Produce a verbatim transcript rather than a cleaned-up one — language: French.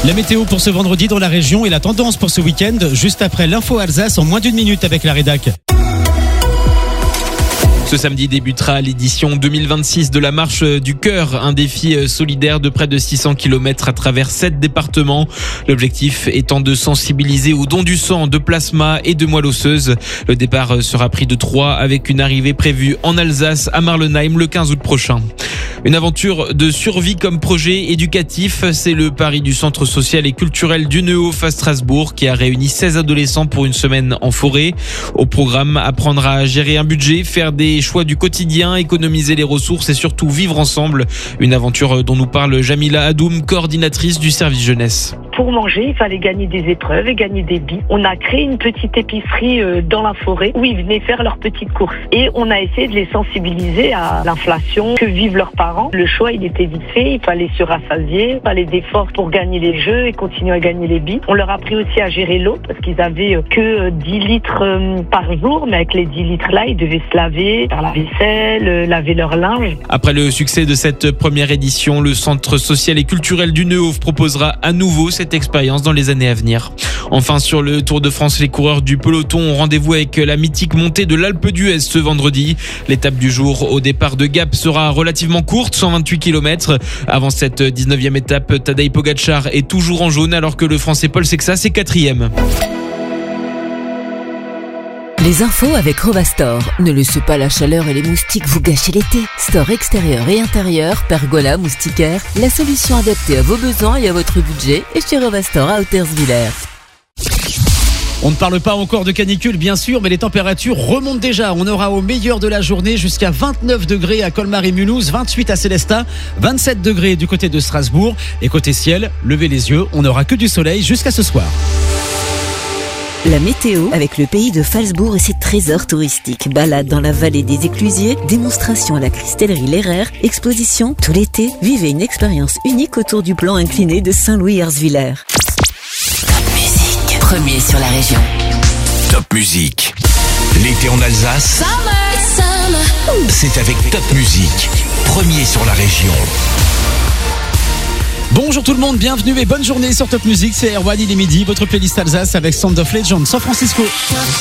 La météo pour ce vendredi dans la région et la tendance pour ce week-end, juste après l'info Alsace en moins d'une minute avec la rédac. Ce samedi débutera l'édition deux mille vingt-six de la Marche du Cœur, un défi solidaire de près de six cents kilomètres à travers sept départements. L'objectif étant de sensibiliser au don du sang, de plasma et de moelle osseuse. Le départ sera pris de Troyes avec une arrivée prévue en Alsace à Marlenheim le quinze août prochain. Une aventure de survie comme projet éducatif, c'est le pari du centre social et culturel du Neuhof à Strasbourg qui a réuni seize adolescents pour une semaine en forêt. Au programme, apprendre à gérer un budget, faire des choix du quotidien, économiser les ressources et surtout vivre ensemble. Une aventure dont nous parle Jamila Hadoum, coordinatrice du service jeunesse. Pour manger, il fallait gagner des épreuves et gagner des billes. On a créé une petite épicerie dans la forêt où ils venaient faire leurs petites courses. Et on a essayé de les sensibiliser à l'inflation que vivent leurs parents. Le choix, il était vite fait. Il fallait se rassasier, il fallait d'efforts pour gagner les jeux et continuer à gagner les billes. On leur a appris aussi à gérer l'eau parce qu'ils avaient que dix litres par jour. Mais avec les dix litres-là, ils devaient se laver, faire la vaisselle, laver leur linge. Après le succès de cette première édition, le centre social et culturel du Neuhof proposera à nouveau cette expérience dans les années à venir. Enfin, sur le Tour de France, les coureurs du peloton ont rendez-vous avec la mythique montée de l'Alpe d'Huez ce vendredi. L'étape du jour au départ de Gap sera relativement courte, cent vingt-huit kilomètres. Avant cette dix-neuvième étape, Tadej Pogacar est toujours en jaune alors que le Français Paul Sexas est quatrième. Les infos avec Rovastor. Ne laissez pas la chaleur et les moustiques vous gâcher l'été. Store extérieur et intérieur, pergola, moustiquaire, la solution adaptée à vos besoins et à votre budget est chez Rovastor à Hauterswiller. On ne parle pas encore de canicule bien sûr, mais les températures remontent déjà. On aura au meilleur de la journée jusqu'à vingt-neuf degrés à Colmar et Mulhouse, vingt-huit à Célestat, vingt-sept degrés du côté de Strasbourg. Et côté ciel, levez les yeux, on n'aura que du soleil jusqu'à ce soir. La météo avec le pays de Phalsbourg et ses trésors touristiques. Balade dans la vallée des Éclusiers, démonstration à la cristallerie L'Herrère, exposition tout l'été. Vivez une expérience unique autour du plan incliné de Saint-Louis-Herzwiller. Top Musique, premier sur la région. Top Musique. L'été en Alsace, Summer, summer. C'est avec Top Musique, premier sur la région. Bonjour tout le monde, bienvenue et bonne journée sur Top Music. C'est Erwan, il est midi, votre playlist Alsace avec Sound of Legend San Francisco.